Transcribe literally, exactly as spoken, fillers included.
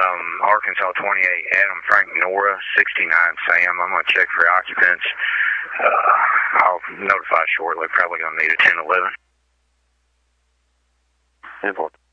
Um, Arkansas twenty-eight, Adam Frank Nora, sixty-nine Sam. I'm going to check for occupants. Uh, I'll notify shortly. Probably going to need a ten eleven. ten four.